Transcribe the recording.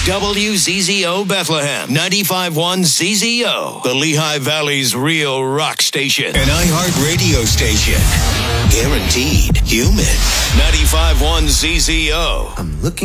WZZO Bethlehem, 95.1 ZZO, the Lehigh Valley's real rock station. An iHeart radio station. Guaranteed human. 95.1 ZZO. I'm looking